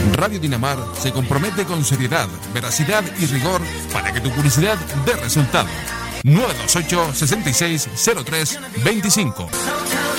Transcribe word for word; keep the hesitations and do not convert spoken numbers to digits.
Radio Dinamar se compromete con seriedad, veracidad y rigor para que tu publicidad dé resultado. nueve dos ocho, seis seis cero tres dos cinco.